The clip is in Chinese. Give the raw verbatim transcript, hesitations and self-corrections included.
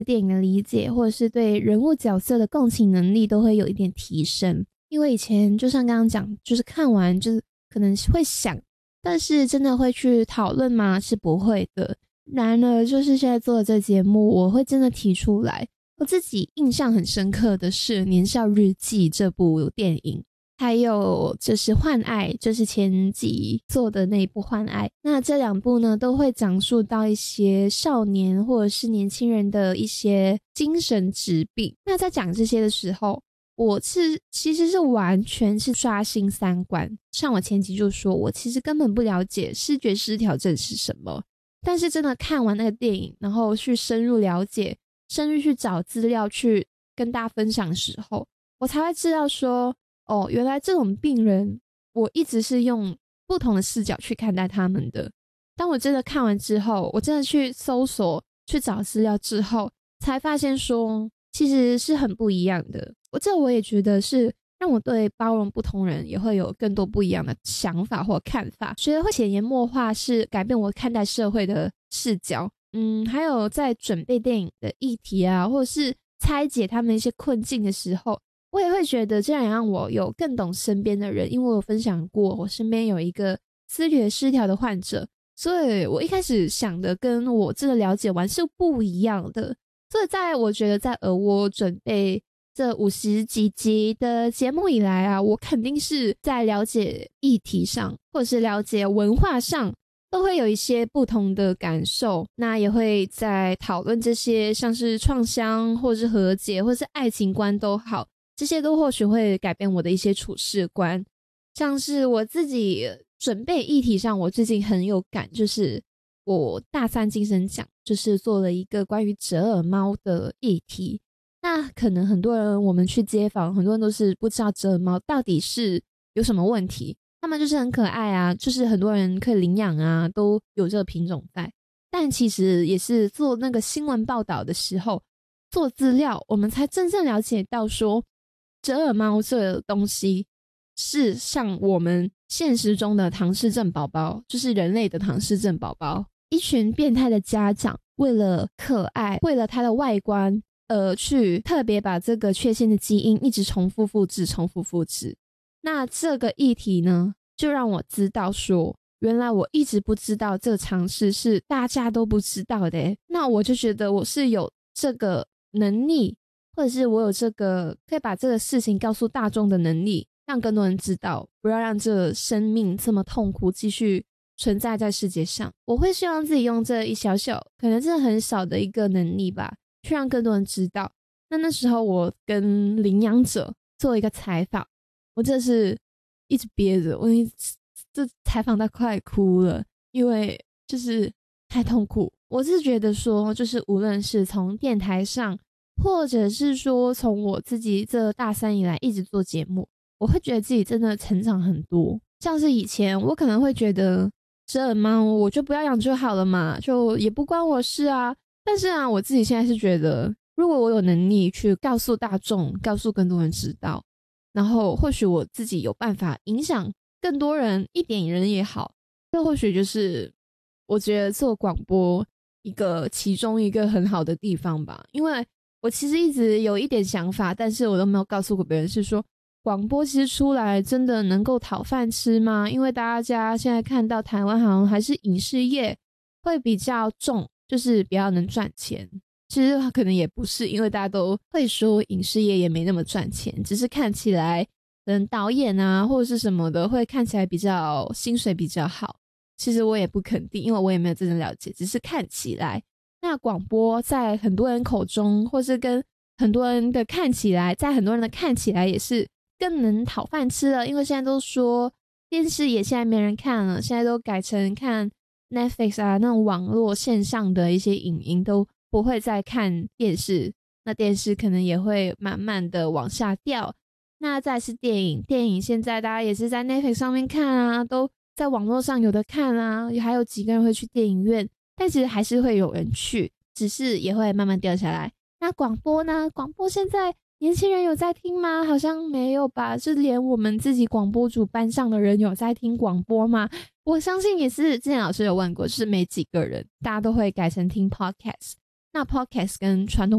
电影的理解，或者是对人物角色的共情能力都会有一点提升。因为以前就像刚刚讲，就是看完就是可能会想，但是真的会去讨论吗？是不会的。然而就是现在做的这个节目，我会真的提出来。我自己印象很深刻的是《年少日记》这部电影，还有就是《幻爱》，就是前集做的那一部《幻爱》。那这两部呢，都会讲述到一些少年或者是年轻人的一些精神疾病。那在讲这些的时候，我是其实是完全是刷新三观。像我前集就说，我其实根本不了解视觉失调症是什么，但是真的看完那个电影，然后去深入了解，甚至去找资料去跟大家分享的时候，我才会知道说，哦，原来这种病人我一直是用不同的视角去看待他们的。当我真的看完之后，我真的去搜索去找资料之后，才发现说其实是很不一样的。我这我也觉得是让我对包容不同人也会有更多不一样的想法或看法，觉得会潜移默化是改变我看待社会的视角。嗯，还有在准备电影的议题啊，或者是拆解他们一些困境的时候，我也会觉得这样也让我有更懂身边的人。因为我有分享过我身边有一个思觉失调的患者，所以我一开始想的跟我真的了解完是不一样的。所以在我觉得在耳蜗准备这五十几集的节目以来啊，我肯定是在了解议题上或者是了解文化上都会有一些不同的感受。那也会在讨论这些像是创伤或是和解或是爱情观都好，这些都或许会改变我的一些处事观。像是我自己准备议题上，我最近很有感，就是我大三精神奖就是做了一个关于折耳猫的议题。那可能很多人我们去街访，很多人都是不知道折耳猫到底是有什么问题，他们就是很可爱啊，就是很多人可以领养啊，都有这个品种在。但其实也是做那个新闻报道的时候做资料，我们才真正了解到说折耳猫这个东西是像我们现实中的唐氏症宝宝，就是人类的唐氏症宝宝，一群变态的家长为了可爱，为了它的外观呃，去特别把这个缺陷的基因一直重复复制重复复制。那这个议题呢，就让我知道说原来我一直不知道这个常识是大家都不知道的耶。那我就觉得我是有这个能力，或者是我有这个可以把这个事情告诉大众的能力，让更多人知道，不要让这个生命这么痛苦继续存在在世界上。我会希望自己用这一小小可能真的很少的一个能力吧，去让更多人知道。那那时候我跟领养者做一个采访，我真的是一直憋着，我一直这采访到快哭了，因为就是太痛苦。我是觉得说，就是无论是从电台上，或者是说从我自己这大三以来一直做节目，我会觉得自己真的成长很多。像是以前我可能会觉得折耳猫我就不要养就好了嘛，就也不关我事啊。但是啊，我自己现在是觉得，如果我有能力去告诉大众，告诉更多人知道，然后或许我自己有办法影响更多人，一点人也好，这或许就是我觉得做广播一个其中一个很好的地方吧。因为我其实一直有一点想法，但是我都没有告诉过别人，是说广播其实出来真的能够讨饭吃吗？因为大家现在看到台湾好像还是影视业会比较重，就是比较能赚钱。其实可能也不是，因为大家都会说影视业也没那么赚钱，只是看起来可能导演啊或者是什么的会看起来比较薪水比较好。其实我也不肯定，因为我也没有真正了解，只是看起来。那广播在很多人口中，或是跟很多人的看起来，在很多人的看起来也是更能讨饭吃了。因为现在都说电视也现在没人看了，现在都改成看 Netflix 啊，那种网络线上的一些影音都不会再看电视，那电视可能也会慢慢的往下掉。那再是电影，电影现在大家也是在 Netflix 上面看啊，都在网络上有的看啊，还有几个人会去电影院，但其实还是会有人去，只是也会慢慢掉下来。那广播呢？广播现在年轻人有在听吗？好像没有吧，就连我们自己广播组班上的人有在听广播吗？我相信也是，之前老师有问过，就是没几个人，大家都会改成听 podcast。 那 podcast 跟传统